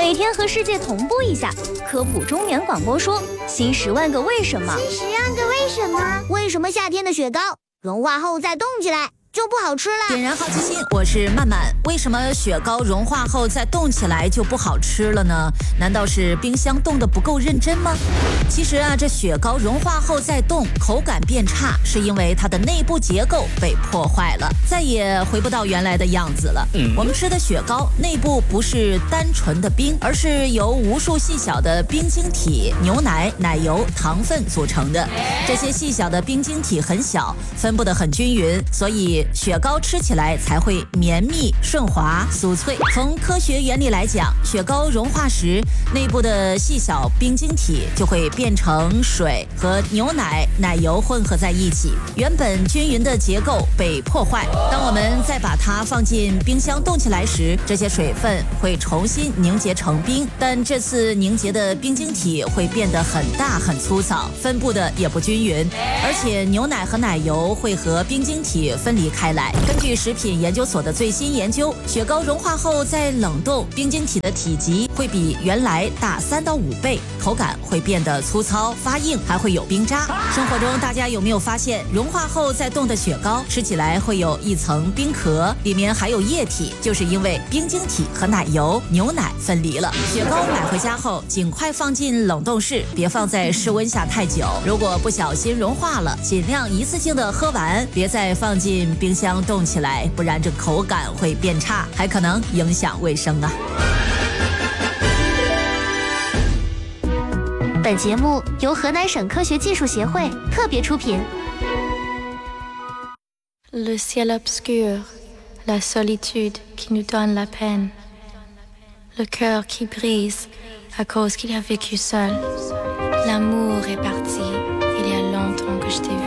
每天和世界同步一下，科普中原广播说新10万个为什么。 新10万个为什么？为什么夏天的雪糕融化后再冻起来就不好吃了？ 点燃好奇心，我是曼曼。为什么雪糕融化后再冻起来就不好吃了呢？难道是冰箱冻得不够认真吗？其实啊，这雪糕融化后再冻，口感变差，是因为它的内部结构被破坏了，再也回不到原来的样子了。我们吃的雪糕内部不是单纯的冰，而是由无数细小的冰晶体、牛奶、奶油、糖分组成的。这些细小的冰晶体很小，分布得很均匀，所以雪糕吃起来才会绵密、顺滑、酥脆。从科学原理来讲，雪糕融化时，内部的细小冰晶体就会变成水和牛奶、奶油混合在一起，原本均匀的结构被破坏。当我们再把它放进冰箱冻起来时，这些水分会重新凝结成冰，但这次凝结的冰晶体会变得很大很粗糙，分布的也不均匀，而且牛奶和奶油会和冰晶体分离开来。根据食品研究所的最新研究，雪糕融化后再冷冻，冰晶体的体积会比原来大3到5倍，口感会变得粗糙发硬，还会有冰渣。生活中大家有没有发现，融化后再冻的雪糕吃起来会有一层冰壳，里面还有液体，就是因为冰晶体和奶油、牛奶分离了。雪糕买回家后尽快放进冷冻室，别放在室温下太久。如果不小心融化了，尽量一次性的喝完，别再放进冰箱冻起来，不然这口感会变差，还可能影响卫生啊。 本节目由河南省科学技术协会特别出品。 Le ciel obscur, la solitude qui nous donne la peine, le cœur qui brise à cause qu'il a vécu seul. L'amour est parti, il y a longtemps que je t'ai vu.